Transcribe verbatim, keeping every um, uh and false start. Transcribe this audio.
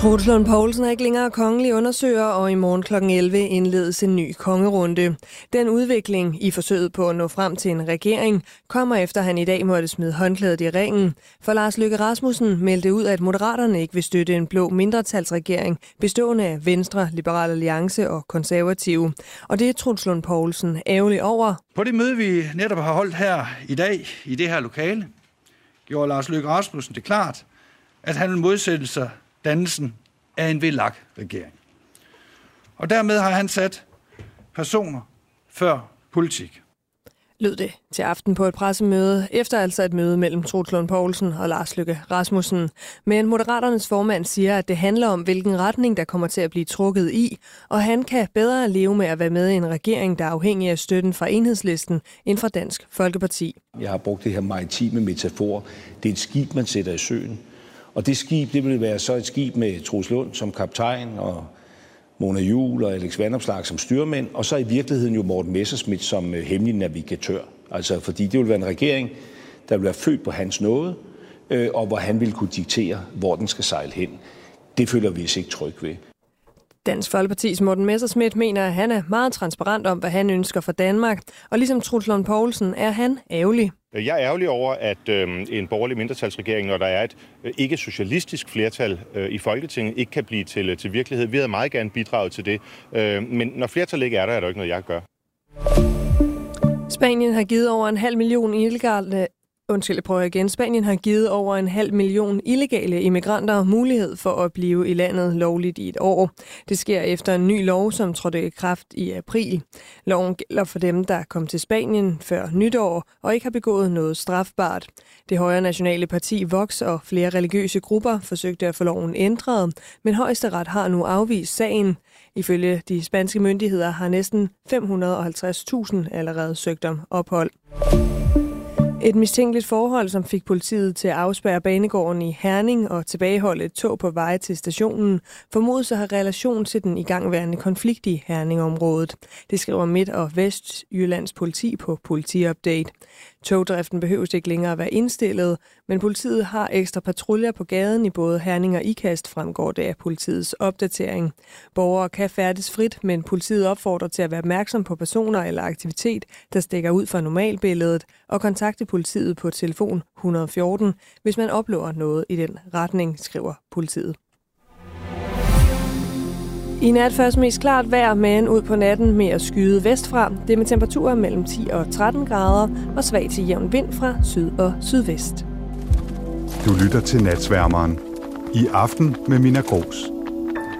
Troels Lund Poulsen er ikke længere kongelig undersøger, og i morgen klokken elleve indledes en ny kongerunde. Den udvikling i forsøget på at nå frem til en regering kommer efter, han i dag måtte smide håndklædet i ringen. For Lars Løkke Rasmussen meldte ud, at Moderaterne ikke vil støtte en blå mindretalsregering bestående af Venstre, Liberal Alliance og Konservative. Og det er Troels Lund Poulsen ærgerlig over. På det møde, vi netop har holdt her i dag i det her lokale, gjorde Lars Løkke Rasmussen det klart, at han vil modsætte sig dannelsen af en V L A K-regering. Og dermed har han sat personer før politik. Lød det til aften på et pressemøde, efter altså et møde mellem Troels Lund Poulsen og Lars Løkke Rasmussen. Men Moderaternes formand siger, at det handler om, hvilken retning der kommer til at blive trukket i, og han kan bedre leve med at være med i en regering, der er afhængig af støtten fra Enhedslisten end fra Dansk Folkeparti. Jeg har brugt det her maritime metafor. Det er et skib, man sætter i søen. Og det skib, det vil være så et skib med Troels Lund som kaptajn og Mona Juul og Alex Vanopslagh som styrmænd, og så i virkeligheden jo Morten Messerschmidt som hemmelig navigatør. Altså fordi det vil være en regering, der vil være født på hans nåde, øh, og hvor han vil kunne diktere, hvor den skal sejle hen. Det føler vi os ikke tryg ved. Dansk Folkepartis Morten Messerschmidt mener, at han er meget transparent om, hvad han ønsker for Danmark, og ligesom Troels Lund Poulsen er han ærgerlig. Jeg er ærgerlig over, at øh, en borgerlig mindretalsregering, når der er et øh, ikke-socialistisk flertal øh, i Folketinget, ikke kan blive til, til virkelighed. Vi havde meget gerne bidraget til det, øh, men når flertallet ikke er der, er der ikke noget, jeg gør. Spanien har givet over en halv million illegale Undskyld, jeg prøver igen. Spanien har givet over en halv million illegale immigranter mulighed for at blive i landet lovligt i et år. Det sker efter en ny lov, som trådte i kraft i april. Loven gælder for dem, der kom til Spanien før nytår og ikke har begået noget strafbart. Det højre nationale parti Vox og flere religiøse grupper forsøgte at få loven ændret, men Højesteret har nu afvist sagen. Ifølge de spanske myndigheder har næsten fem hundrede og halvtreds tusind allerede søgt om ophold. Et mistænkeligt forhold, som fik politiet til at afspærre banegården i Herning og tilbageholde et tog på vej til stationen, formodes at have relation til den igangværende konflikt i Herning-området. Det skriver Midt- og Vestjyllands politi på Politiupdate. Togdriften behøves ikke længere at være indstillet, men politiet har ekstra patruljer på gaden i både Herning og Ikast, fremgår det af politiets opdatering. Borgere kan færdes frit, men politiet opfordrer til at være opmærksom på personer eller aktivitet, der stikker ud fra normalbilledet, og kontakte politiet på telefon et hundrede og fjorten, hvis man oplever noget i den retning, skriver politiet. I nat først mest klart vejr, men ud på natten med at skyde vestfra. Det med temperaturer mellem ti og tretten grader og svag til jævn vind fra syd og sydvest. Du lytter til Natsværmeren. I aften med Mina Gros.